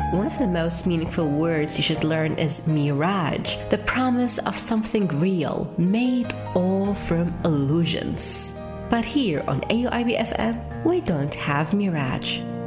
one of the most meaningful words you should learn is mirage, the promise of something real, made all from illusions. But here on AUIB FM, we don't have mirage.